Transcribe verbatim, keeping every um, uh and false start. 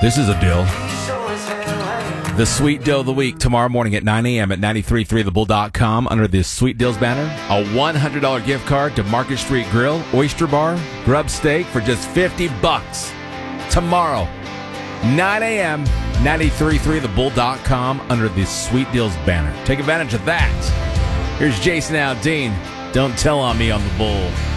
This is a deal. The Sweet Deal of the Week tomorrow morning at nine a.m. at nine three three the bull dot com under this Sweet Deals banner. A one hundred dollars gift card to Market Street Grill, Oyster Bar, Grub Steak for just fifty bucks. Tomorrow, nine a.m., nine three three the bull dot com under the Sweet Deals banner. Take advantage of that. Here's Jason Aldean. Don't tell on me on the Bull.